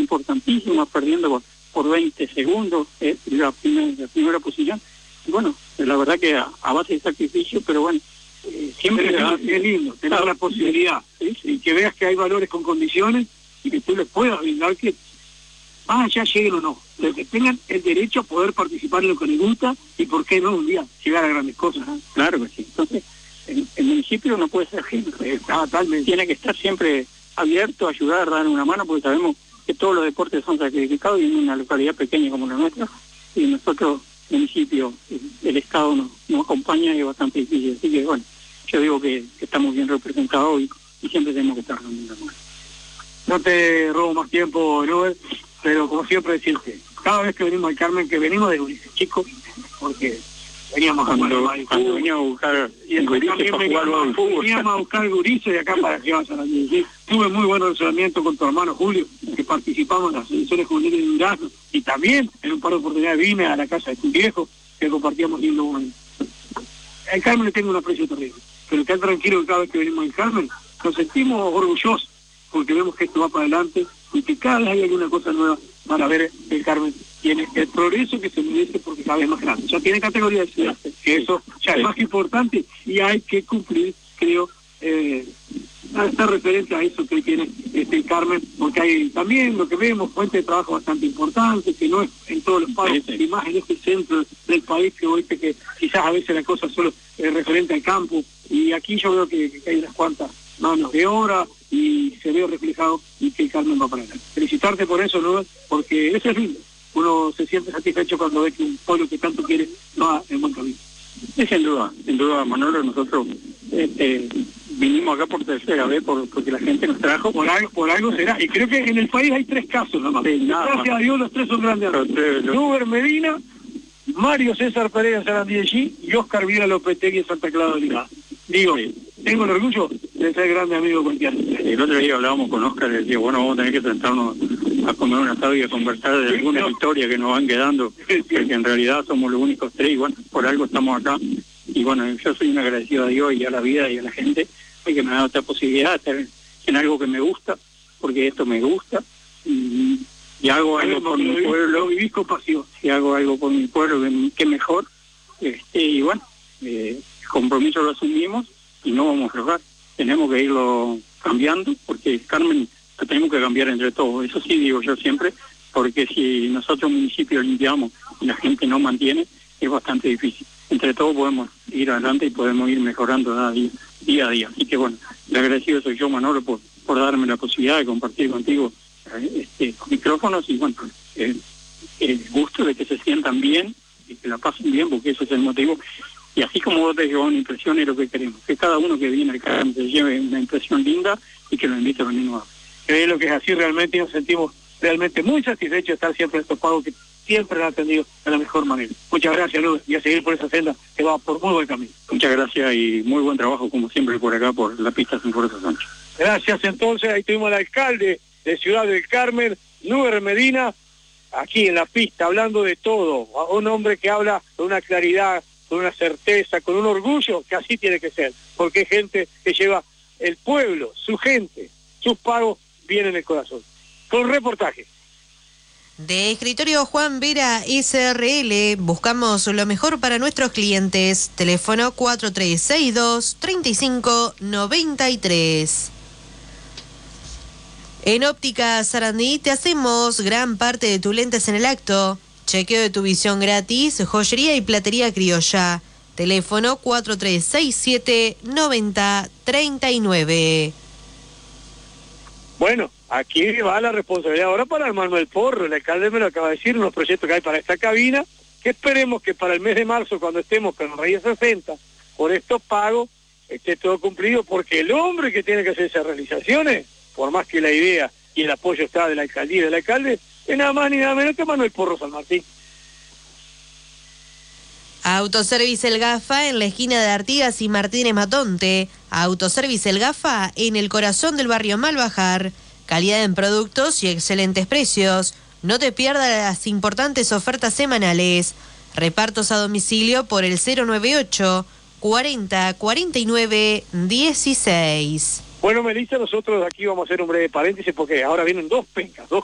importantísimo, perdiendo por 20 segundos la primera posición. Y bueno, la verdad que a base de sacrificio, pero bueno, siempre es lindo tener la posibilidad, ¿sí? Y que veas que hay valores con condiciones y que tú les puedas brindar que más allá lleguen o no, que tengan el derecho a poder participar en lo que les gusta y por qué no un día llegar a grandes cosas, ¿no? Claro que sí. Entonces, el municipio no puede ser ajeno, tiene que estar siempre abierto a ayudar, dar una mano, porque sabemos que todos los deportes son sacrificados y en una localidad pequeña como la nuestra, y nosotros, municipio, el Estado nos acompaña y es bastante difícil. Así que bueno, yo digo que estamos bien representados y siempre tenemos que estar dando una mano. No te robo más tiempo, Nubel, pero como siempre decirte, cada vez que venimos al Carmen, que venimos de Ulises, chicos, porque veníamos cuando veníamos a buscar gurises para jugar al fútbol. Veníamos a buscar gurises de acá para llevar a San Andrés. ¿Sí? Tuve muy buen relacionamiento con tu hermano Julio, que participamos en las selecciones juveniles de Durazno, y también en un par de oportunidades vine a la casa de tu viejo, que compartíamos lindo momento. Al Carmen le tengo un aprecio terrible, pero quedad tranquilo que cada vez que venimos al Carmen nos sentimos orgullosos, porque vemos que esto va para adelante y que cada vez hay alguna cosa nueva para ver el Carmen tiene el progreso que se merece porque cada vez más grande. Ya tiene categoría de ciudad, que eso ya es más que importante y hay que cumplir, creo, estar referente a eso que tiene el Carmen, porque hay también lo que vemos, fuente de trabajo bastante importante, que no es en todos los países, y más en este centro del país, que oíste que quizás a veces la cosa solo es referente al campo, y aquí yo veo que hay unas cuantas manos de obra y se ve reflejado y que el Carmen va para adelante. Felicitarte por eso, ¿no? Porque eso es lindo. Uno se siente satisfecho cuando ve que un pueblo que tanto quiere va en buen camino. Es sin duda, Manolo, nosotros vinimos acá por tercera vez porque la gente nos trajo. Por algo será. Y creo que en el país hay 3 casos nada más. Sí, gracias a Dios los 3 son grandes. Nubel Medina, Mario César Pereira en San Andrés y Oscar Viera Lopetegui en Santa Clara de Ligada. Digo, tengo el orgullo de ser grande amigo de cualquiera. El otro día hablábamos con Oscar y decía, bueno, vamos a tener que sentarnos a comer un asado y a conversar de algunas historias que nos van quedando, porque en realidad somos los únicos 3 y bueno, por algo estamos acá. Y bueno, yo soy un agradecido a Dios y a la vida y a la gente que me ha dado esta posibilidad de estar en algo que me gusta, porque esto me gusta, y hago algo por mi pueblo, vivís con pasión. Y hago algo por mi pueblo, que mejor, y bueno, el compromiso lo asumimos y no vamos a aflojar. Tenemos que irlo cambiando, porque Carmen lo tenemos que cambiar entre todos. Eso sí digo yo siempre, porque si nosotros municipio limpiamos y la gente no mantiene, es bastante difícil. Entre todos podemos ir adelante y podemos ir mejorando día a día. Así que bueno, le agradecido soy yo, Manolo, por darme la posibilidad de compartir contigo micrófonos y bueno, el gusto de que se sientan bien y que la pasen bien, porque ese es el motivo. Y así como vos te llevas una impresión, es lo que queremos, que cada uno que viene al Carmen se lleve una impresión linda y que lo invite a venir nuevamente. Creo lo que es así realmente y nos sentimos realmente muy satisfechos de estar siempre en estos pagos que siempre han atendido de la mejor manera. Muchas gracias, Luz, y a seguir por esa senda que va por muy buen camino. Muchas gracias y muy buen trabajo como siempre por acá, por la pista San Fuerza Sánchez. Gracias, entonces, ahí tuvimos al alcalde de Ciudad del Carmen, Nubel Medina, aquí en la pista, hablando de todo, un hombre que habla con una claridad, con una certeza, con un orgullo, que así tiene que ser, porque es gente que lleva el pueblo, su gente, sus pagos bien en el corazón. Con reportaje. De Escritorio Juan Vera SRL, buscamos lo mejor para nuestros clientes. Teléfono 4362-3593. En Óptica Sarandí te hacemos gran parte de tus lentes en el acto. Chequeo de tu visión gratis, joyería y platería criolla. Teléfono 4367-9039. Bueno, aquí va la responsabilidad ahora para el Manuel Porro. El alcalde me lo acaba de decir, unos proyectos que hay para esta cabina, que esperemos que para el mes de marzo, cuando estemos con los Reyes 60, por estos pagos, esté todo cumplido, porque el hombre que tiene que hacer esas realizaciones, por más que la idea y el apoyo está de la alcaldía y del alcalde, es nada más ni nada menos que Manuel Porro San Martín. Autoservice El Gafa en la esquina de Artigas y Martínez Matonte. Autoservice El Gafa en el corazón del barrio Malbajar. Calidad en productos y excelentes precios. No te pierdas las importantes ofertas semanales. Repartos a domicilio por el 098 40 49 16. Bueno, Melissa, nosotros aquí vamos a hacer un breve paréntesis porque ahora vienen 2 pencas, 2